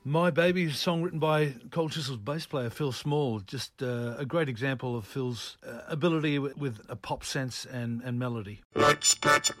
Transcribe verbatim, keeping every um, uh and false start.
My Baby, a song written by Cold Chisel's bass player Phil Small. Just uh, a great example of Phil's uh, ability with, with a pop sense and, and melody. Let's get